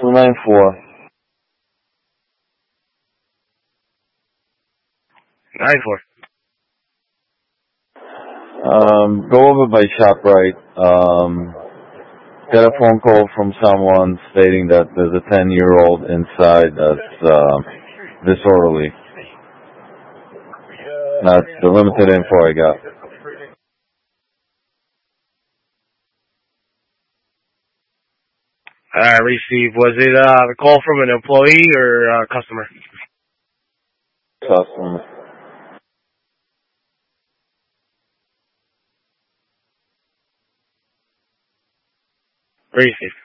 294. 94. Go over by ShopRite. Get a phone call from someone stating that there's a 10-year-old inside that's disorderly. That's the limited info I got. Received. Was it a call from an employee or a customer? Customer. Received.